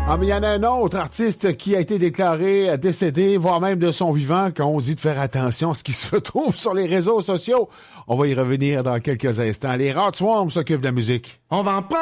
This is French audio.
Ah, mais il y en a un autre artiste qui a été déclaré décédé, voire même de son vivant, quand on dit de faire attention à ce qui se retrouve sur les réseaux sociaux. On va y revenir dans quelques instants. Les Rod Swarm s'occupent de la musique. On va en